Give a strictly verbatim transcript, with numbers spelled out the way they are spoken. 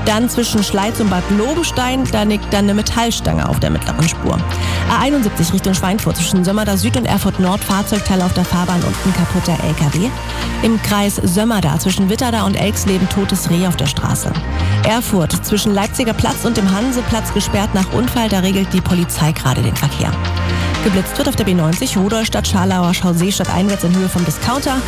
Dann zwischen Schleiz und Bad Lobenstein, da liegt dann eine Metallstange auf der mittleren Spur. A einundsiebzig Richtung Schweinfurt zwischen Sömmerda Süd und Erfurt Nord, Fahrzeugteil auf der Fahrbahn und ein kaputter L K W. Im Kreis Sömmerda zwischen Witterda und Elksleben totes Reh auf der Straße. Erfurt zwischen Leipziger Platz und dem Hanseplatz gesperrt nach Unfall, da regelt die Polizei gerade den Verkehr. Geblitzt wird auf der B neunzig Rudolstadt, Scharlauer Chaussee stadteinwärts in Höhe vom Discounter.